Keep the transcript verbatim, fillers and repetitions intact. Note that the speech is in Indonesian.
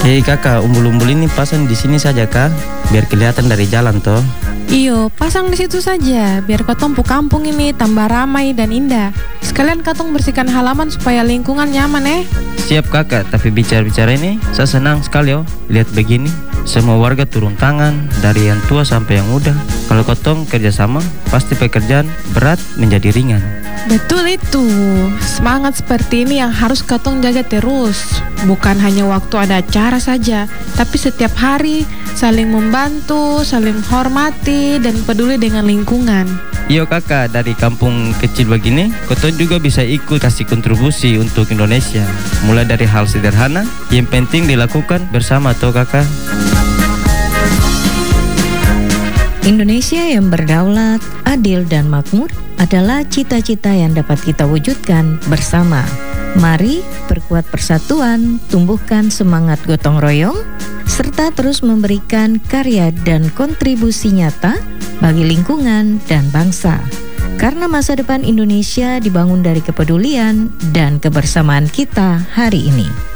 Hei kakak, umbul-umbul ini pasang di sini saja kak, biar kelihatan dari jalan toh. Iyo, pasang di situ saja, biar kotong pu kampung ini tambah ramai dan indah. Sekalian katong bersihkan halaman supaya lingkungan nyaman eh. Siap kakak, tapi bicara-bicara ini saya senang sekali oh. Lihat begini, semua warga turun tangan, dari yang tua sampai yang muda. Kalau kotong kerjasama, pasti pekerjaan berat menjadi ringan. Betul itu, semangat seperti ini yang harus katong jaga terus. Bukan hanya waktu ada acara saja, tapi setiap hari saling membantu, saling menghormati, dan peduli dengan lingkungan. Iyo kakak, dari kampung kecil begini, kotong juga bisa ikut kasih kontribusi untuk Indonesia. Mulai dari hal sederhana, yang penting dilakukan bersama toh kakak. Indonesia yang berdaulat, adil dan makmur adalah cita-cita yang dapat kita wujudkan bersama. Mari perkuat persatuan, tumbuhkan semangat gotong royong, serta terus memberikan karya dan kontribusi nyata bagi lingkungan dan bangsa. Karena masa depan Indonesia dibangun dari kepedulian dan kebersamaan kita hari ini.